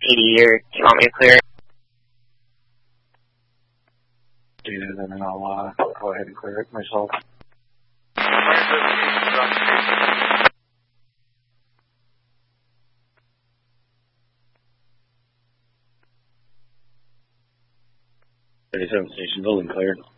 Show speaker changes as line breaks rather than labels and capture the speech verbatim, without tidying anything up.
P D, or do you want me to clear it?
Do that, and then I'll uh, go ahead and clear it myself. thirty-seven Station Building cleared.